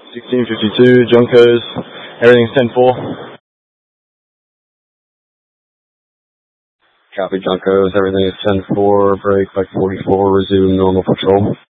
1652, Junkos, everything's 10-4. Copy, Junkos, everything is 10-4, break, flight 44, resume normal patrol.